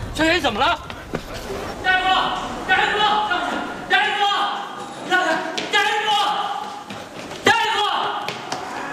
这人怎么了？大夫，大夫！